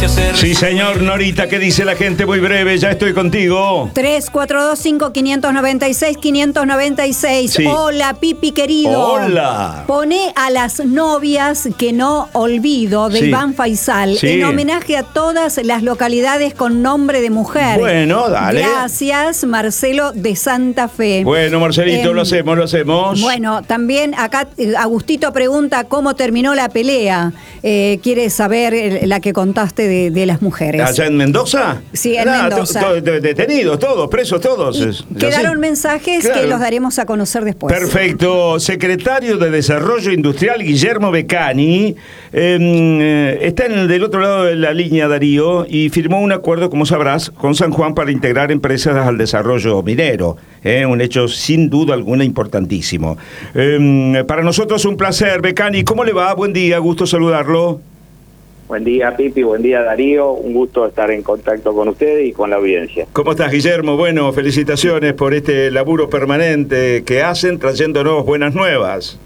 hacer. Sí, señor. Norita, ¿qué dice la gente? Muy breve, ya estoy contigo. 342-596. Sí. Hola, Pipi querido. Hola. Pone a las novias que no olvido de Sí. Iván Faisal Sí. en homenaje a todas las localidades con nombre de mujer. Bueno, dale. Gracias, Marcelo de Santa Fe. Bueno, Marcelito, lo hacemos. Bueno, también acá Agustito pregunta cómo terminó la pelea. Quiere saber la que contaste de las mujeres. ¿Allá en Mendoza? Sí, en Mendoza. Detenidos todos, presos todos. Y quedaron mensajes Claro. que los daremos a conocer después. Perfecto. Secretario de Desarrollo Industrial, Guillermo Beccani, está del otro lado de la línea, Darío, y firmó un acuerdo, como sabrás, con San Juan para integrar empresas al desarrollo minero. Un hecho sin duda alguna importantísimo. Para nosotros un placer, Beccani. ¿Cómo le va? Buen día, gusto saludarlo. Buen día, Pipi, buen día, Darío. Un gusto estar en contacto con ustedes y con la audiencia. ¿Cómo estás, Guillermo? Bueno, felicitaciones por este laburo permanente que hacen, trayéndonos buenas nuevas.